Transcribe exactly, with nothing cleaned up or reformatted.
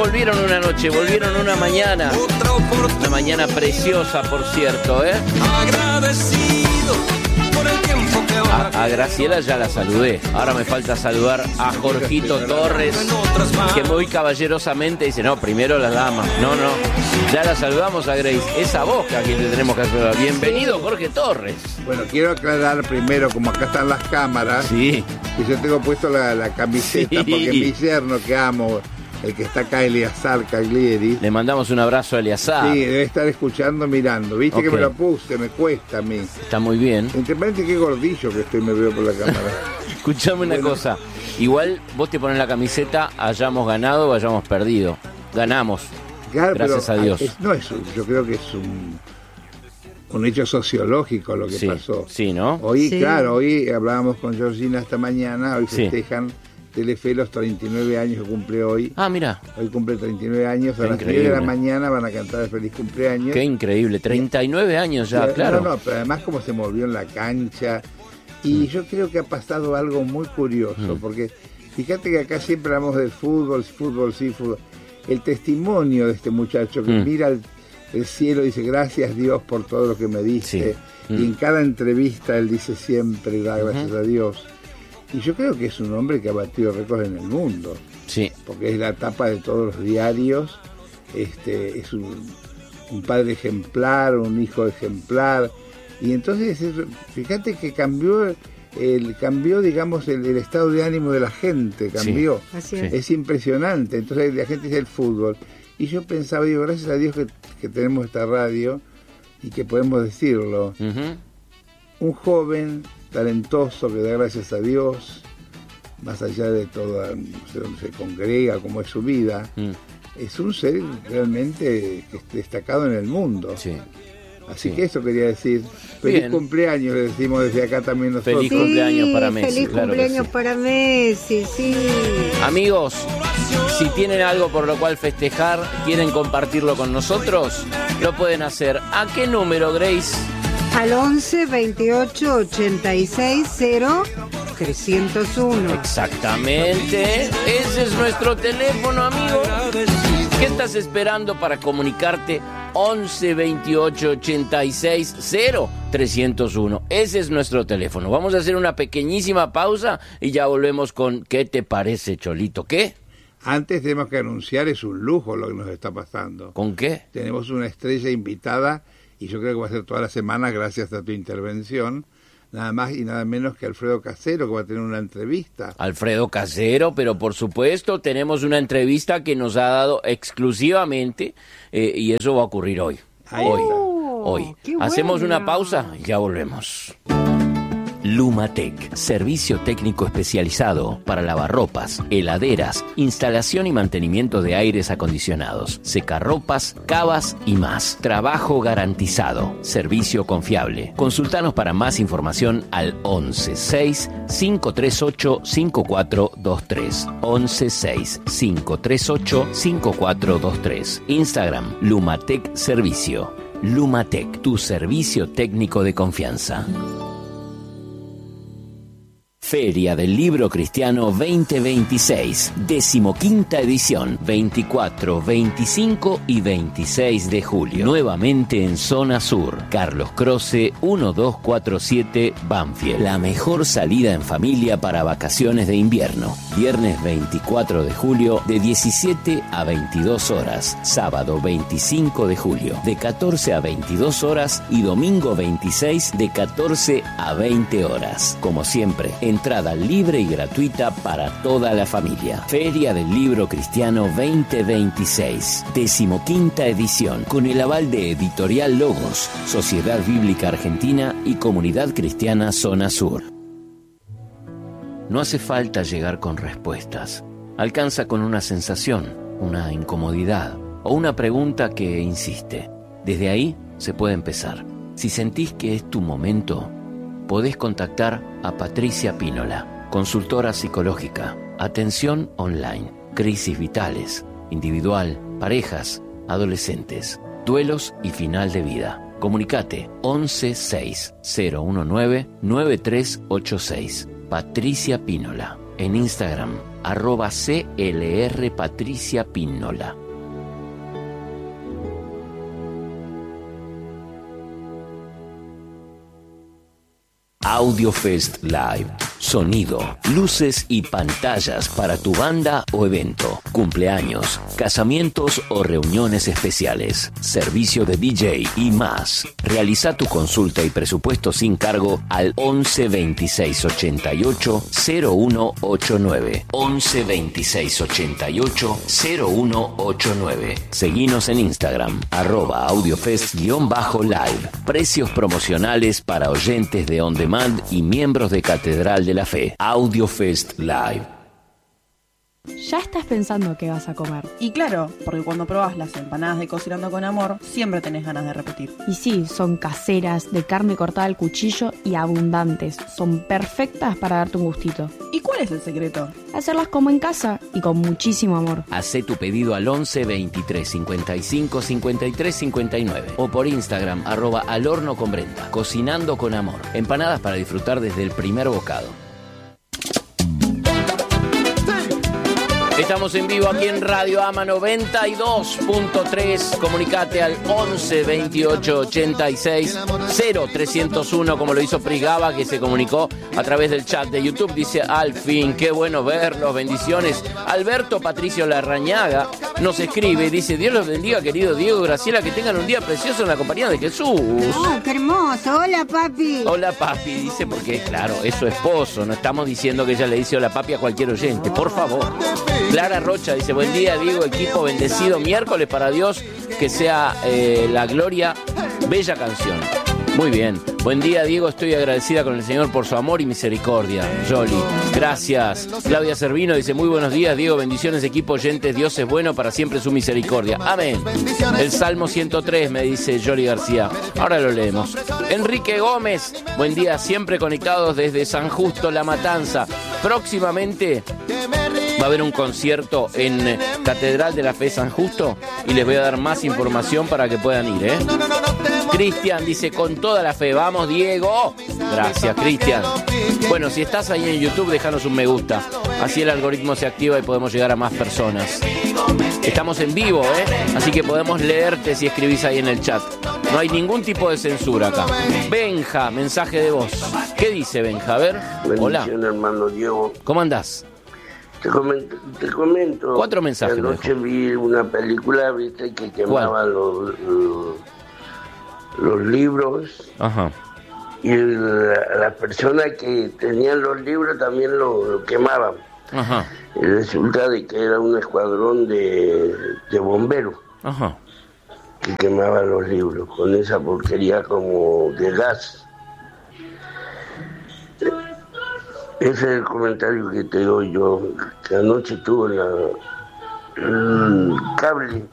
volvieron una noche, volvieron una mañana. Una mañana preciosa, por cierto, ¿eh? Agradecido por el tiempo que va. A, a Graciela ya la saludé. Ahora me falta saludar a Jorgito Torres, que muy caballerosamente dice, no, primero las damas. No, no, ya la saludamos a Grace. Es a vos que a quien le tenemos que saludar. Bienvenido, Jorge Torres. Bueno, quiero aclarar primero, como acá están las cámaras, Sí. que yo tengo puesto la, la camiseta, Sí. porque mi yerno que amo, el que está acá, Eleazar Caglieri, Le mandamos un abrazo a Eleazar. sí, debe estar escuchando, mirando. Viste Ok. que me lo puse, me cuesta a mí. Está muy bien. Entre paréntesis, qué gordillo que estoy, me veo por la cámara. Escuchame una Bueno. cosa. Igual vos te pones la camiseta, hayamos ganado o hayamos perdido. Ganamos. Claro, Gracias pero, a Dios. es- no es un- yo creo que es un, un hecho sociológico lo que Sí, pasó. sí, ¿no? Hoy, Sí. claro, hoy hablábamos con Georgina esta mañana, hoy Sí. festejan Telefe los treinta y nueve años que cumple hoy. Ah, mira, Hoy cumple treinta y nueve años, Qué a las diez de la increíble. mañana van a cantar el feliz cumpleaños. qué increíble. treinta y nueve años ya, Y, claro. No, no, pero además como se movió en la cancha. Y Mm. yo creo que ha pasado algo muy curioso, porque fíjate que acá siempre hablamos del fútbol, fútbol, sí, fútbol. El testimonio de este muchacho que Mm. mira el, el cielo y dice, gracias Dios por todo lo que me diste. Sí. Y Mm. en cada entrevista él dice siempre, da gracias a Dios. Y yo creo que es un hombre que ha batido récords en el mundo, Sí, porque es la tapa de todos los diarios, este, es un, un padre ejemplar, un hijo ejemplar, y entonces es- fíjate que cambió el cambió digamos el, el estado de ánimo de la gente, cambió. Así Sí. es. Es impresionante. Entonces la gente dice el fútbol, y yo pensaba, digo, gracias a Dios que, que tenemos esta radio y que podemos decirlo. Ujú. Un joven talentoso que da gracias a Dios, más allá de todo, no sé dónde se congrega, cómo es su vida, Mm. es un ser realmente que es destacado en el mundo. Sí. Así Sí. que eso quería decir. Feliz Bien. cumpleaños, le decimos desde acá también nosotros. Feliz cumpleaños para Messi, Feliz claro que cumpleaños sí. para Messi, sí. Amigos, si tienen algo por lo cual festejar, quieren compartirlo con nosotros, lo pueden hacer. ¿A qué número, Grace? Al once veintiocho ochenta y seis cero trescientos uno. Exactamente. Ese es nuestro teléfono, amigo. ¿Qué estás esperando para comunicarte? once veintiocho ochenta y seis cero trescientos uno. Ese es nuestro teléfono. Vamos a hacer una pequeñísima pausa y ya volvemos con ¿qué te parece, Cholito? ¿Qué? Antes tenemos que anunciar, es un lujo lo que nos está pasando. ¿Con qué? Tenemos una estrella invitada y yo creo que va a ser toda la semana gracias a tu intervención. Nada más y nada menos que Alfredo Casero, que va a tener una entrevista. Alfredo Casero, pero por supuesto tenemos una entrevista que nos ha dado exclusivamente eh, y eso va a ocurrir hoy. Ahí Hoy, está. hoy. qué Hacemos bueno. una pausa y ya volvemos. Lumatec, servicio técnico especializado para lavarropas, heladeras, instalación y mantenimiento de aires acondicionados, secarropas, cavas y más. Trabajo garantizado, servicio confiable. Consultanos para más información al once seis cinco tres ocho cinco cuatro dos tres. once seis cinco tres ocho cinco cuatro dos tres. Instagram Lumatec Servicio. Lumatec, tu servicio técnico de confianza. Feria del Libro Cristiano veinte veintiséis, decimoquinta edición, veinticuatro, veinticinco y veintiséis de julio. Nuevamente en Zona Sur, Carlos Croce doce cuarenta y siete, Banfield. La mejor salida en familia para vacaciones de invierno. Viernes veinticuatro de julio de diecisiete a veintidós horas. Sábado veinticinco de julio de catorce a veintidós horas y domingo veintiséis de catorce a veinte horas. Como siempre, entrada libre y gratuita para toda la familia. Feria del Libro Cristiano veinte veintiséis, decimoquinta edición, con el aval de Editorial Logos, Sociedad Bíblica Argentina y Comunidad Cristiana Zona Sur. No hace falta llegar con respuestas. Alcanza con una sensación, una incomodidad o una pregunta que insiste. Desde ahí se puede empezar. Si sentís que es tu momento, podés contactar a Patricia Pínola, consultora psicológica, atención online, crisis vitales, individual, parejas, adolescentes, duelos y final de vida. Comunicate once seis cero diecinueve nueve tres ocho seis. Patricia Pínola. En Instagram, arroba C L R Patricia Pínola. AudioFest Live. Sonido, luces y pantallas para tu banda o evento, cumpleaños, casamientos o reuniones especiales, servicio de D J y más. Realiza tu consulta y presupuesto sin cargo al once veintiséis ochenta y ocho cero uno ochenta y nueve. once veintiséis ochenta y ocho cero uno ochenta y nueve. Seguinos en Instagram, arroba AudioFest-Live. Precios promocionales para oyentes de On Demand y miembros de Catedral de la Fe. AudioFest Live. Ya estás pensando qué vas a comer. Y claro, porque cuando probás las empanadas de Cocinando con Amor, siempre tenés ganas de repetir. Y sí, son caseras, de carne cortada al cuchillo y abundantes. Son perfectas para darte un gustito. ¿Y cuál es el secreto? Hacerlas como en casa y con muchísimo amor. Hacé tu pedido al once veintitrés cincuenta y cinco cincuenta y tres cincuenta y nueve o por Instagram, arroba al horno con Brenda. Cocinando con Amor. Empanadas para disfrutar desde el primer bocado. Estamos en vivo aquí en Radio Ama noventa y dos punto tres. Comunicate al once veintiocho ochenta y seis cero trescientos uno, como lo hizo Prigaba, que se comunicó a través del chat de YouTube. Dice, al fin, qué bueno verlos, bendiciones. Alberto Patricio Larrañaga nos escribe, dice, Dios los bendiga, querido Diego y Graciela, que tengan un día precioso en la compañía de Jesús. Oh, qué hermoso. Hola, papi. Hola, papi, dice, porque claro, es su esposo. No estamos diciendo que ella le dice hola, papi, a cualquier oyente, por favor. Clara Rocha dice, buen día, Diego, equipo, bendecido miércoles para Dios, que sea eh, la gloria, bella canción. Muy bien, buen día, Diego, estoy agradecida con el Señor por su amor y misericordia. Jolly, gracias. Claudia Servino dice, muy buenos días, Diego, bendiciones, equipo, oyentes, Dios es bueno, para siempre su misericordia. Amén. El Salmo ciento tres, me dice Jolly García. Ahora lo leemos. Enrique Gómez, buen día, siempre conectados desde San Justo, La Matanza. Próximamente va a haber un concierto en Catedral de la Fe San Justo y les voy a dar más información para que puedan ir, ¿eh? Cristian dice, con toda la fe, vamos Diego. Gracias, Cristian. Bueno, si estás ahí en YouTube, déjanos un me gusta. Así el algoritmo se activa y podemos llegar a más personas. Estamos en vivo, ¿eh? Así que podemos leerte si escribís ahí en el chat. No hay ningún tipo de censura acá. Benja, mensaje de voz. ¿Qué dice Benja? A ver. Hola. Hermano Diego. ¿Cómo andás? Te comento, te comento. Cuatro mensajes. Anoche vi una película, viste, que quemaba los, los, los libros. Ajá. Y la, la persona que tenían los libros también lo, lo quemaban. Ajá. Y resulta de que era un escuadrón de, de bomberos. Ajá. Que quemaba los libros con esa porquería como de gas. Ese es el comentario que te doy yo, que anoche tuve la, el cable